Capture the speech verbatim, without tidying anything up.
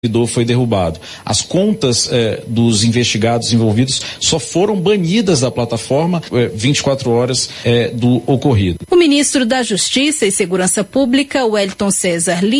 servidor foi derrubado. As contas eh, dos investigados envolvidos só foram banidas da plataforma eh, vinte e quatro horas eh, do ocorrido. O ministro da Justiça e Segurança Pública, Wellington César Lima,